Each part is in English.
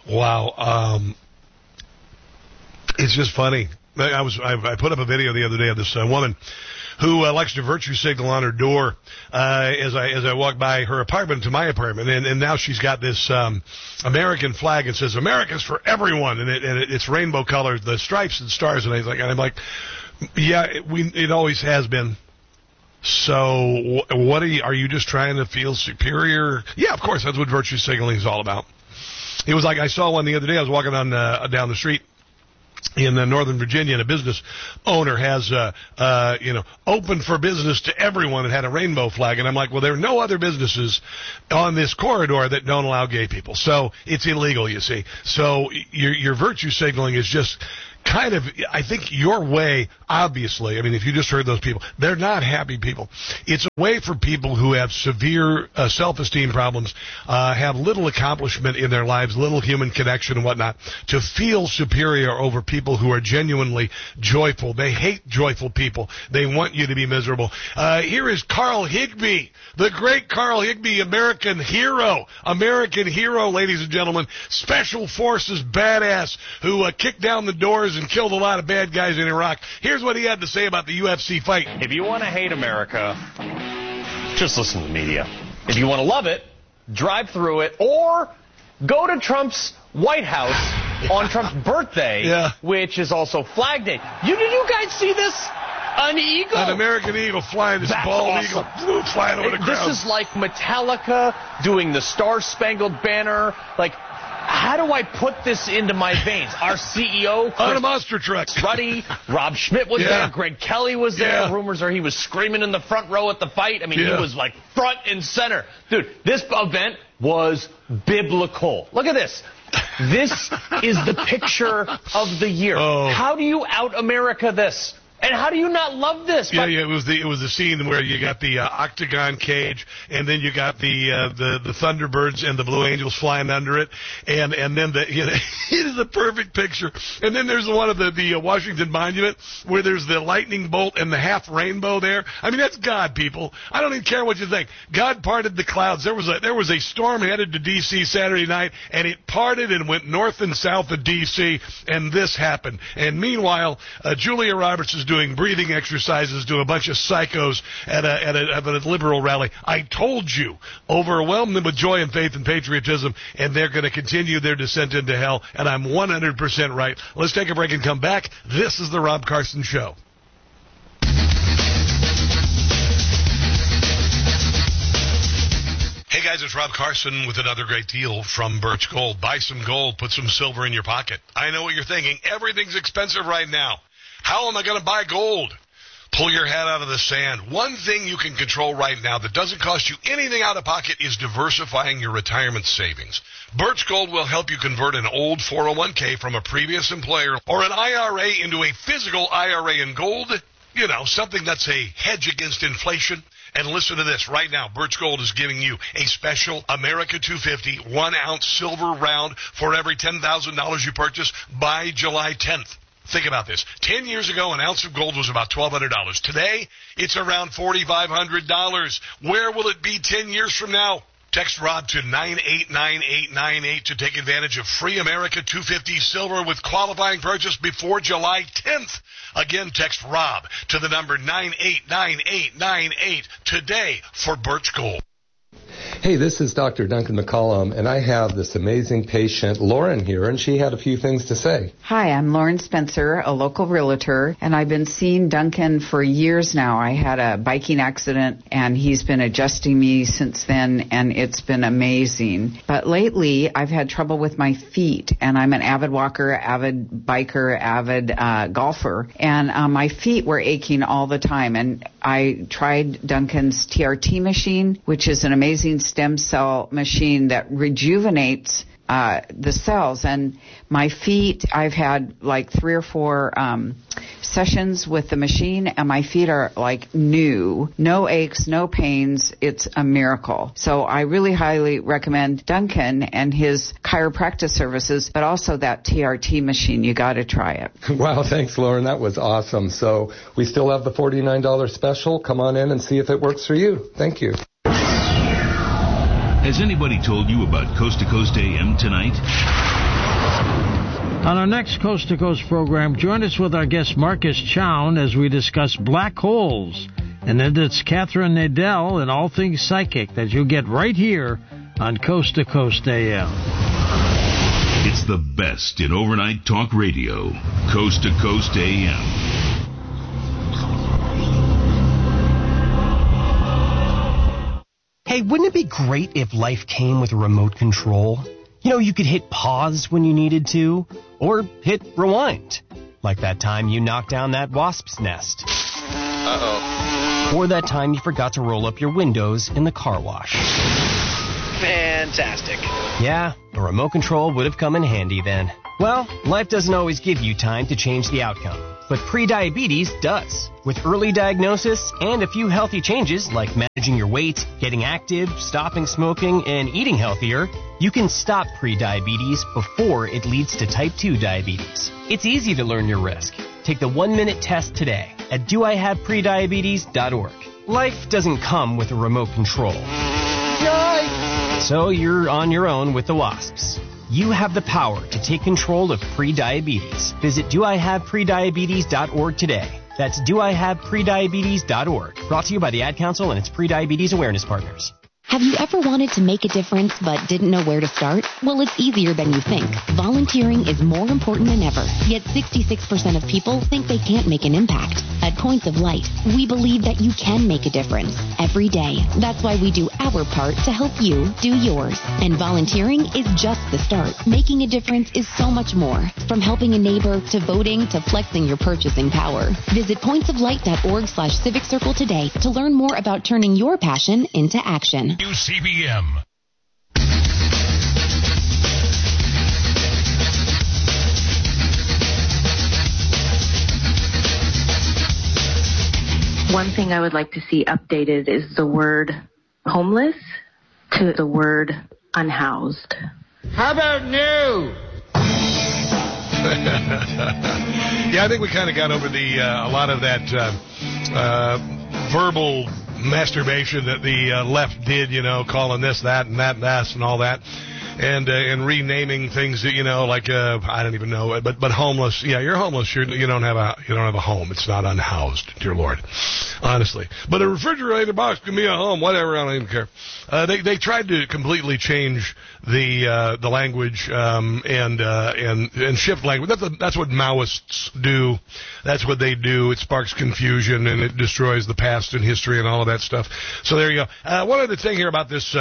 Wow. It's just funny. I put up a video the other day of this woman who likes to virtue signal on her door as I walk by her apartment to my apartment, and now she's got this American flag that says "America's for everyone," and it's rainbow colors, the stripes and stars, and I'm like, yeah, it always has been. So what are you just trying to feel superior? Yeah, of course, that's what virtue signaling is all about. It was like I saw one the other day. I was walking on down the street in Northern Virginia, and a business owner has, open for business to everyone and had a rainbow flag. And I'm like, well, there are no other businesses on this corridor that don't allow gay people. So it's illegal, you see. So your virtue signaling is just kind of, I think your way, obviously, I mean, if you just heard those people, they're not happy people. It's a way for people who have severe self-esteem problems, have little accomplishment in their lives, little human connection and whatnot, to feel superior over people who are genuinely joyful. They hate joyful people. They want you to be miserable. Here is Carl Higbie, the great Carl Higbie, American hero, ladies and gentlemen, Special Forces badass who kicked down the doors and killed a lot of bad guys in Iraq. Here's what he had to say about the UFC fight. If you want to hate America, just listen to the media. If you want to love it, drive through it, or go to Trump's White House on Trump's birthday, which is also Flag Day. Did you guys see this? An eagle? An American eagle flying, this bald eagle flying over the ground. This is like Metallica doing the Star-Spangled Banner. Like, how do I put this into my veins? Our CEO, Chris on a monster truck. Ruddy, Rob Schmidt was there, Greg Kelly was there. Rumors are he was screaming in the front row at the fight. I mean, he was like front and center. Dude, this event was biblical. Look at this. This is the picture of the year. How do you out-America this? And how do you not love this? Yeah, it was the scene where you got the octagon cage, and then you got the Thunderbirds and the Blue Angels flying under it, and then it is a perfect picture. And then there's one of the Washington Monument where there's the lightning bolt and the half rainbow there. I mean, that's God, people. I don't even care what you think. God parted the clouds. There was a storm headed to D.C. Saturday night, and it parted and went north and south of D.C., and this happened. And meanwhile, Julia Roberts is doing breathing exercises to a bunch of psychos at a liberal rally. I told you, overwhelm them with joy and faith and patriotism, and they're going to continue their descent into hell, and I'm 100% right. Let's take a break and come back. This is the Rob Carson Show. Hey guys, it's Rob Carson with another great deal from Birch Gold. Buy some gold, put some silver in your pocket. I know what you're thinking. Everything's expensive right now. How am I going to buy gold? Pull your head out of the sand. One thing you can control right now that doesn't cost you anything out of pocket is diversifying your retirement savings. Birch Gold will help you convert an old 401k from a previous employer or an IRA into a physical IRA in gold. You know, something that's a hedge against inflation. And listen to this. Right now, Birch Gold is giving you a special America 250 1-ounce silver round for every $10,000 you purchase by July 10th. Think about this. 10 years ago, an ounce of gold was about $1,200. Today, it's around $4,500. Where will it be 10 years from now? Text Rob to 989898 to take advantage of free America 250 silver with qualifying purchase before July 10th. Again, text Rob to the number 989898 today for Birch Gold. Hey, this is Dr. Duncan McCollum, and I have this amazing patient, Lauren, here, and she had a few things to say. Hi, I'm Lauren Spencer, a local realtor, and I've been seeing Duncan for years now. I had a biking accident, and he's been adjusting me since then, and it's been amazing. But lately, I've had trouble with my feet, and I'm an avid walker, avid biker, avid golfer, and my feet were aching all the time, and I tried Duncan's TRT machine, which is an amazing stem cell machine that rejuvenates the cells. And my feet, I've had like 3 or 4 sessions with the machine, and my feet are like new. No aches, no pains. It's a miracle. So I really highly recommend Duncan and his chiropractic services, but also that TRT machine. You got to try it. Wow, thanks, Lauren. That was awesome. So we still have the $49 special. Come on in and see if it works for you. Thank you. Has anybody told you about Coast to Coast AM tonight? On our next Coast to Coast program, join us with our guest Marcus Chown as we discuss black holes. And then it's Catherine Nadell and All Things Psychic that you'll get right here on Coast to Coast AM. It's the best in overnight talk radio. Coast to Coast AM. Hey, wouldn't it be great if life came with a remote control? You know, you could hit pause when you needed to, or hit rewind. Like that time you knocked down that wasp's nest. Uh-oh. Or that time you forgot to roll up your windows in the car wash. Fantastic. Yeah, a remote control would have come in handy then. Well, life doesn't always give you time to change the outcome, but prediabetes does. With early diagnosis and a few healthy changes like managing your weight, getting active, stopping smoking, and eating healthier, you can stop prediabetes before it leads to type 2 diabetes. It's easy to learn your risk. Take the 1-minute test today at doihaveprediabetes.org. Life doesn't come with a remote control. So you're on your own with the wasps. You have the power to take control of prediabetes. Visit doihaveprediabetes.org today. That's doihaveprediabetes.org. Brought to you by the Ad Council and its Prediabetes Awareness Partners. Have you ever wanted to make a difference but didn't know where to start? Well, it's easier than you think. Volunteering is more important than ever, yet 66% of people think they can't make an impact. At Points of Light, we believe that you can make a difference every day. That's why we do our part to help you do yours. And volunteering is just the start. Making a difference is so much more. From helping a neighbor to voting to flexing your purchasing power. Visit pointsoflight.org/civic circle today to learn more about turning your passion into action. WCBM. One thing I would like to see updated is the word homeless to the word unhoused. How about new? Yeah, I think we kind of got over a lot of that verbal masturbation that the left did, calling this, that, and that, and that, and all that. And renaming things that, like, I don't even know, but homeless. Yeah, you're homeless. You don't have a home. It's not unhoused, dear Lord. Honestly. But a refrigerator box can be a home, whatever, I don't even care. They tried to completely change the language, and shift language. That's what Maoists do. That's what they do. It sparks confusion and it destroys the past and history and all of that stuff. So there you go. One other thing here about this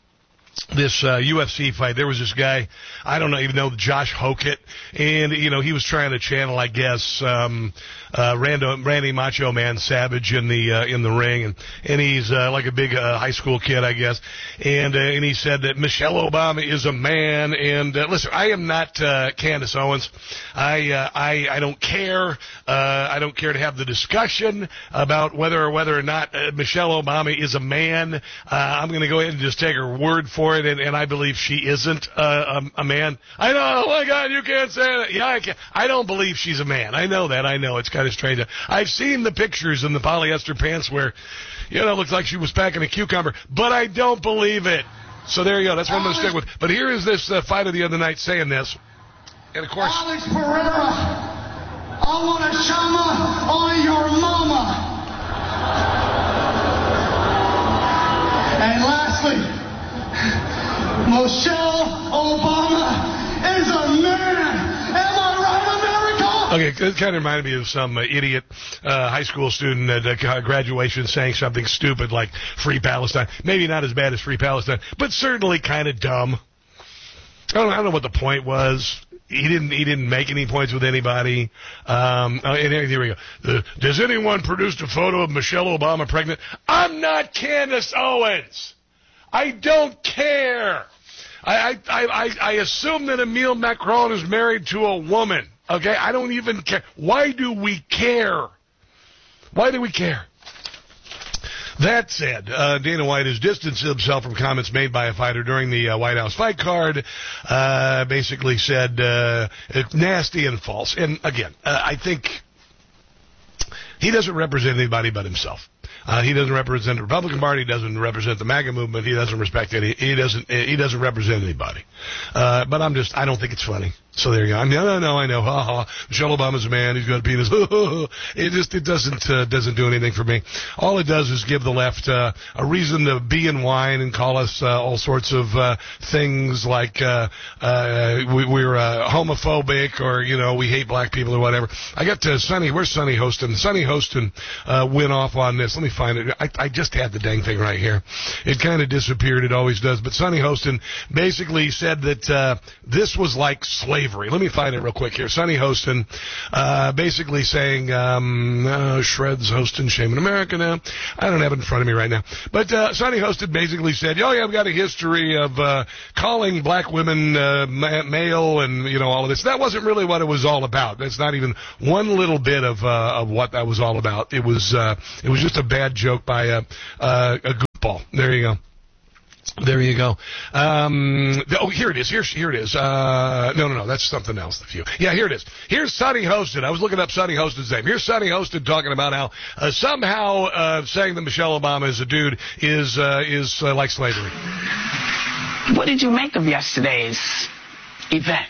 UFC fight. There was this guy, I don't even know, Josh Hokett, and, he was trying to channel, I guess, Randy Macho Man Savage in the ring, and he's, like a big, high school kid, I guess, and he said that Michelle Obama is a man, and, listen, I am not, Candace Owens. I don't care. I don't care to have the discussion about whether or not Michelle Obama is a man. I'm going to go ahead and just take her word for it, and I believe she isn't a man. I know, oh my God, you can't say that. Yeah, I can. I don't believe she's a man. I know that. I know it's kind of strange. I've seen the pictures in the polyester pants where, looks like she was packing a cucumber, but I don't believe it. So there you go. That's what I'm going to stick with. But here is this fighter the other night saying this, and of course, Alex Pereira, I want a shama on your mama. And lastly, Michelle Obama is a man. Am I right, America? Okay, it kind of reminded me of some idiot high school student at graduation saying something stupid like Free Palestine. Maybe not as bad as Free Palestine, but certainly kind of dumb. I don't know what the point was. He didn't make any points with anybody. And here we go. Does anyone produce a photo of Michelle Obama pregnant? I'm not Candace Owens. I don't care. I assume that Emile Macron is married to a woman. Okay, I don't even care. Why do we care? Why do we care? That said, Dana White has distanced himself from comments made by a fighter during the White House fight card. Basically said nasty and false. And again, I think he doesn't represent anybody but himself. He doesn't represent the Republican Party. He doesn't represent the MAGA movement. He doesn't respect any. He doesn't represent anybody. But I don't think it's funny. So there you go. No, I know. Ha ha. Michelle Obama's a man. He's got a penis. It doesn't do anything for me. All it does is give the left a reason to be and whine and call us all sorts of things like we're homophobic, or we hate black people or whatever. I got to Sonny. Where's Sonny Hostin? Sonny Hostin went off on this. Let me find it. I just had the dang thing right here. It kind of disappeared. It always does. But Sonny Hostin basically said that this was like slavery. Let me find it real quick here. Sonny Hostin basically saying, Shreds Hostin, shame in America now. I don't have it in front of me right now. But Sonny Hostin basically said, I've got a history of calling black women male and, all of this. That wasn't really what it was all about. That's not even one little bit of what that was all about. It was just a bad joke by a goofball. There you go. There you go. Here it is. Here it is. No, that's something else. The few. Yeah, here it is. Here's Sonny Hostin. I was looking up Sonny Hostin's name. Here's Sonny Hostin talking about how somehow saying that Michelle Obama is a dude is like slavery. What did you make of yesterday's event?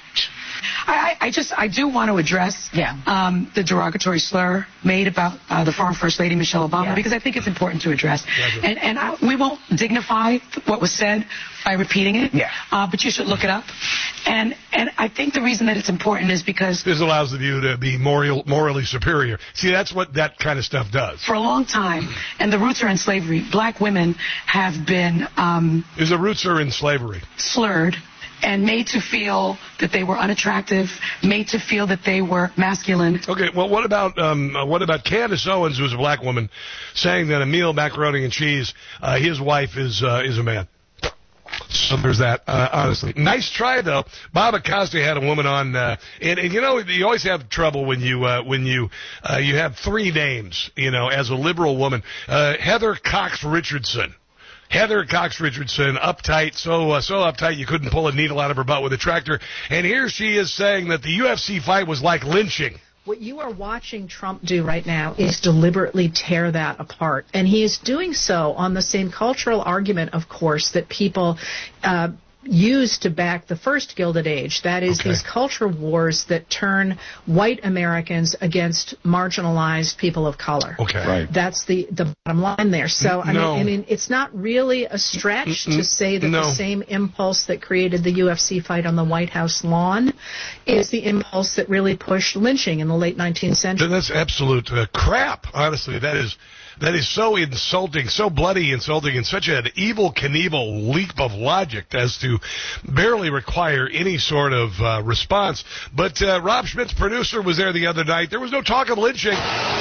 I do want to address the derogatory slur made about the former First Lady Michelle Obama, because I think it's important to address. And we won't dignify what was said by repeating it, but you should look it up. And I think the reason that it's important is because this allows the view to be morally superior. See, that's what that kind of stuff does. For a long time, and the roots are in slavery, black women have been the roots are in slavery. Slurred and made to feel that they were unattractive, made to feel that they were masculine. Okay, well, what about Candace Owens, who's a black woman, saying that Emil Macaroni and Cheese, his wife is a man? So there's that. Honestly, nice try though. Bob Acosta had a woman on, and you always have trouble when you have three names, as a liberal woman. Heather Cox Richardson. Heather Cox Richardson, uptight, so uptight you couldn't pull a needle out of her butt with a tractor. And here she is saying that the UFC fight was like lynching. What you are watching Trump do right now is deliberately tear that apart. And he is doing so on the same cultural argument, of course, that people used to back the first Gilded Age. That is these culture wars that turn white Americans against marginalized people of color. Okay. Right. That's the bottom line there. So, I mean, it's not really a stretch to say that the same impulse that created the UFC fight on the White House lawn is the impulse that really pushed lynching in the late 19th century. That's absolute crap. Honestly, that is so insulting, so bloody insulting, and such an Evel Knievel leap of logic as to barely require any sort of response. But Rob Schmidt's producer was there the other night. There was no talk of lynching.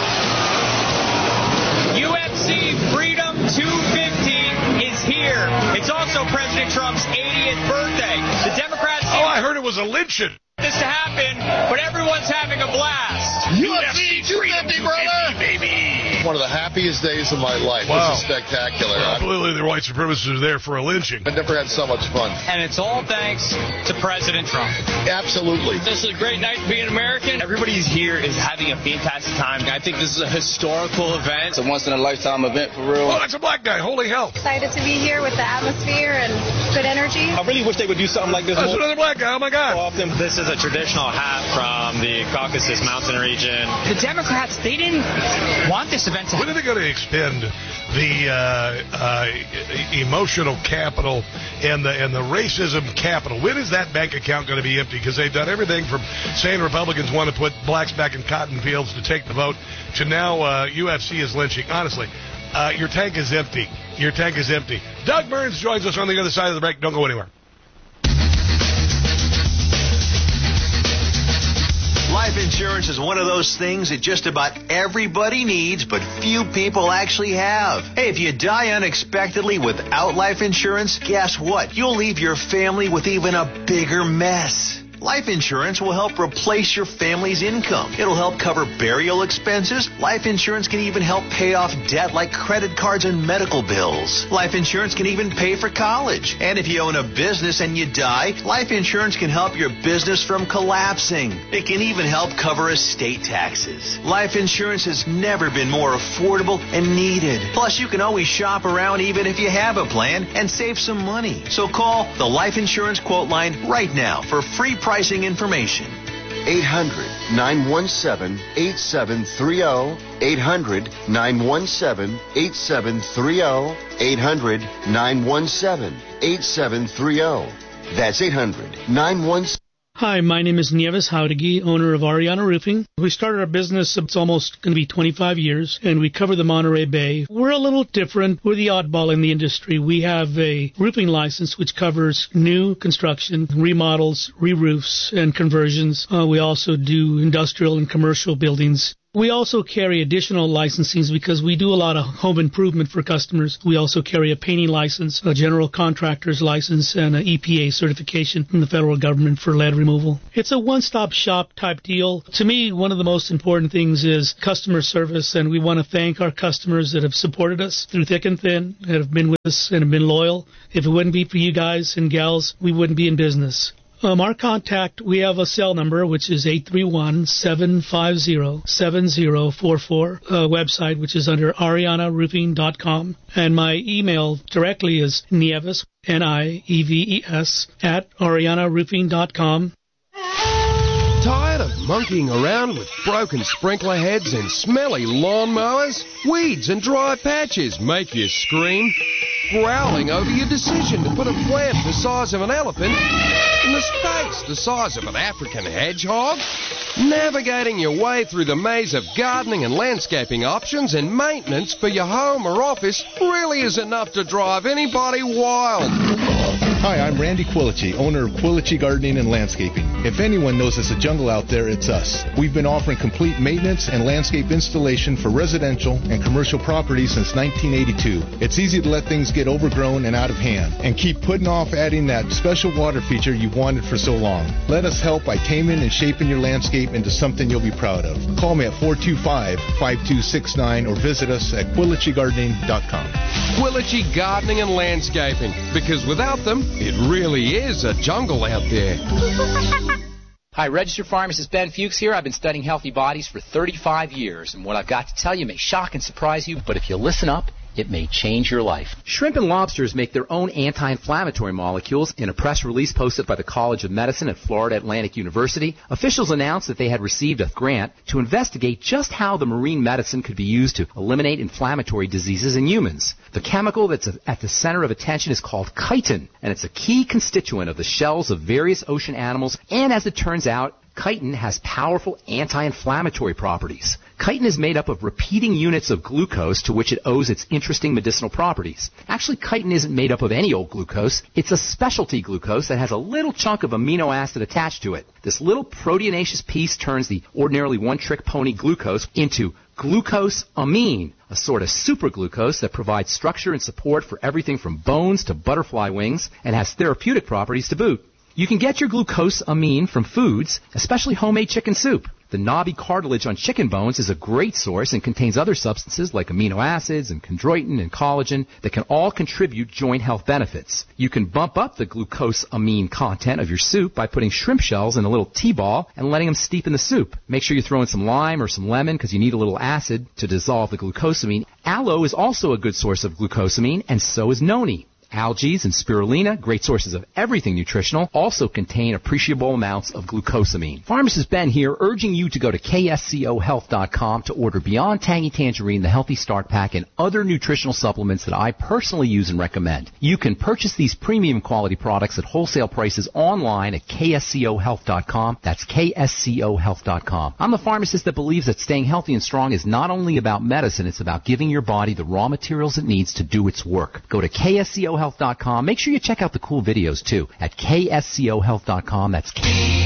UFC Freedom 250 is here. It's also President Trump's 80th birthday. The Democrats... I heard it was a lynching. ...this to happen, but everyone's having a blast. UFC 250, brother! Baby! One of the happiest days of my life. Wow. This is spectacular. Clearly the white supremacists are there for a lynching. I never had so much fun. And it's all thanks to President Trump. Absolutely. This is a great night to be an American. Everybody's here is having a fantastic time. I think this is a historical event. It's a once-in-a-lifetime event, for real. Oh, that's a black guy. Holy hell. Excited to be here with the atmosphere and good energy. I really wish they would do something like this That's more another black guy. Oh, my God. Often. This is a traditional hat from the Caucasus Mountain region. The Democrats, they didn't want this event to happen. When are they going to expend the emotional capital and the racism capital? When is that bank account going to be empty? Because they've done everything from saying Republicans want to put blacks back in cotton fields to take the vote to now UFC is lynching. Honestly, your tank is empty. Your tank is empty. Doug Burns joins us on the other side of the break. Don't go anywhere. Life insurance is one of those things that just about everybody needs, but few people actually have. Hey, if you die unexpectedly without life insurance, guess what? You'll leave your family with even a bigger mess. Life insurance will help replace your family's income. It'll help cover burial expenses. Life insurance can even help pay off debt like credit cards and medical bills. Life insurance can even pay for college. And if you own a business and you die, life insurance can help your business from collapsing. It can even help cover estate taxes. Life insurance has never been more affordable and needed. Plus, you can always shop around even if you have a plan and save some money. So call the Life Insurance Quote Line right now for free pricing information. 800-917-8730. 800-917-8730. 800-917-8730. That's 800-917. Hi, my name is Nieves Jauregui, owner of Ariana Roofing. We started our business, it's almost going to be 25 years, and we cover the Monterey Bay. We're a little different. We're the oddball in the industry. We have a roofing license which covers new construction, remodels, re-roofs, and conversions. We also do industrial and commercial buildings. We also carry additional licensings because we do a lot of home improvement for customers. We also carry a painting license, a general contractor's license, and an EPA certification from the federal government for lead removal. It's a one-stop shop type deal. To me, one of the most important things is customer service, and we want to thank our customers that have supported us through thick and thin, that have been with us and have been loyal. If it wouldn't be for you guys and gals, we wouldn't be in business. Our contact, we have a cell number, which is 831-750-7044, website, which is under arianaroofing.com. And my email directly is Nieves, Nieves, @arianaroofing.com. Tired of monkeying around with broken sprinkler heads and smelly lawnmowers? Weeds and dry patches make you scream? Growling over your decision to put a plant the size of an elephant in the space the size of an African hedgehog? Navigating your way through the maze of gardening and landscaping options and maintenance for your home or office really is enough to drive anybody wild. Hi, I'm Randy Quilici, owner of Quilici Gardening and Landscaping. If anyone knows it's a jungle out there, it's us. We've been offering complete maintenance and landscape installation for residential and commercial properties since 1982. It's easy to let things get overgrown and out of hand and keep putting off adding that special water feature you've wanted for so long. Let us help by taming and shaping your landscape into something you'll be proud of. Call me at 425-5269 or visit us at QuiliciGardening.com. Quilici Gardening and Landscaping, because without them, it really is a jungle out there. Hi, registered pharmacist Ben Fuchs here. I've been studying healthy bodies for 35 years, and what I've got to tell you may shock and surprise you, but if you listen up, it may change your life. Shrimp and lobsters make their own anti-inflammatory molecules. In a press release posted by the College of Medicine at Florida Atlantic University, officials announced that they had received a grant to investigate just how the marine medicine could be used to eliminate inflammatory diseases in humans. The chemical that's at the center of attention is called chitin, and it's a key constituent of the shells of various ocean animals, and as it turns out, chitin has powerful anti-inflammatory properties. Chitin is made up of repeating units of glucose to which it owes its interesting medicinal properties. Actually, chitin isn't made up of any old glucose. It's a specialty glucose that has a little chunk of amino acid attached to it. This little proteinaceous piece turns the ordinarily one-trick pony glucose into glucosamine, a sort of superglucose that provides structure and support for everything from bones to butterfly wings and has therapeutic properties to boot. You can get your glucosamine from foods, especially homemade chicken soup. The knobby cartilage on chicken bones is a great source and contains other substances like amino acids and chondroitin and collagen that can all contribute joint health benefits. You can bump up the glucosamine content of your soup by putting shrimp shells in a little tea ball and letting them steep in the soup. Make sure you throw in some lime or some lemon because you need a little acid to dissolve the glucosamine. Aloe is also a good source of glucosamine, and so is noni. Algae and spirulina, great sources of everything nutritional, also contain appreciable amounts of glucosamine. Pharmacist Ben here, urging you to go to kscohealth.com to order Beyond Tangy Tangerine, the Healthy Start Pack, and other nutritional supplements that I personally use and recommend. You can purchase these premium quality products at wholesale prices online at kscohealth.com. That's kscohealth.com. I'm the pharmacist that believes that staying healthy and strong is not only about medicine, it's about giving your body the raw materials it needs to do its work. Go to kscohealth.com. Make sure you check out the cool videos, too, at kscohealth.com. That's